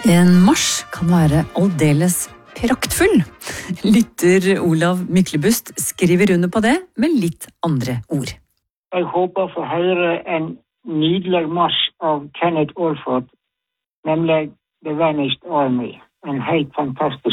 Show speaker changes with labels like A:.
A: En marsj kan være aldeles praktfull. Lytter Olav Myklebust skriver under på det med litt andre ord.
B: Jeg håper å få høre en nydelig marsj av Kenneth Alford, nemlig The Vanished Army. En helt fantastisk